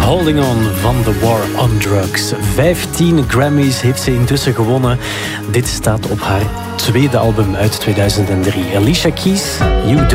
Holding On van The War on Drugs. 15 Grammys heeft ze intussen gewonnen. Dit staat op haar tweede album uit 2003. Alicia Keys, You Don't